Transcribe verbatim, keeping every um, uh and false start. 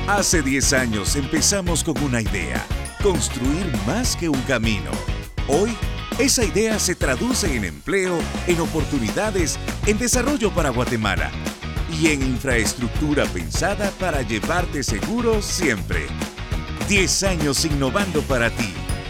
Hace diez años empezamos con una idea, construir más que un camino. Hoy, esa idea se traduce en empleo, en oportunidades, en desarrollo para Guatemala y en infraestructura pensada para llevarte seguro siempre. diez años innovando para ti.